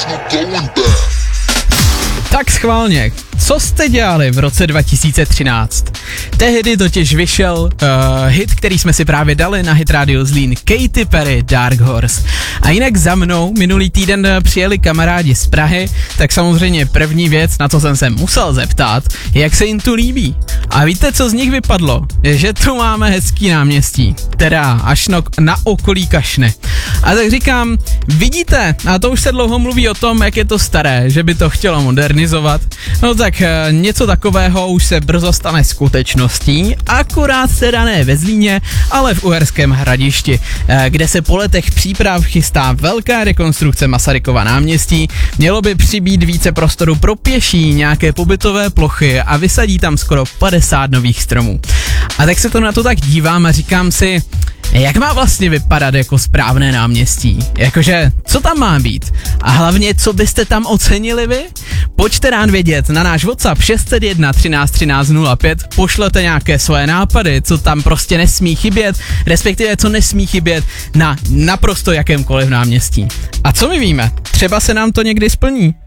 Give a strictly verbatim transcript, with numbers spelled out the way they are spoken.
Tak schválně, co jste dělali v roce dva tisíce třináct? Tehdy totiž vyšel uh, hit, který jsme si právě dali na Hit Radio Zlín, Katy Perry, Dark Horse. A jinak za mnou minulý týden přijeli kamarádi z Prahy, tak samozřejmě první věc, na co jsem se musel zeptat, je, jak se jim tu líbí. A víte, co z nich vypadlo? Je, že tu máme hezký náměstí, teda až no, na okolí Kašny. A tak říkám, vidíte, a to už se dlouho mluví o tom, jak je to staré, že by to chtělo modernizovat. No tak něco takového už se brzo stane skutečností, akorát teda ne ve Zlíně, ale v Uherském Hradišti, kde se po letech příprav chystá velká rekonstrukce Masarykova náměstí. Mělo by přibýt více prostoru pro pěší, nějaké pobytové plochy a vysadí tam skoro padesát nových stromů. A tak se to na to tak dívám a říkám si, jak má vlastně vypadat jako správné náměstí? Jakože, co tam má být? A hlavně, co byste tam ocenili vy? Pojďte nám vědět na náš WhatsApp šest set jedna třináct třináct nula pět, pošlete nějaké svoje nápady, co tam prostě nesmí chybět, respektive co nesmí chybět na naprosto jakémkoliv náměstí. A co my víme? Třeba se nám to někdy splní.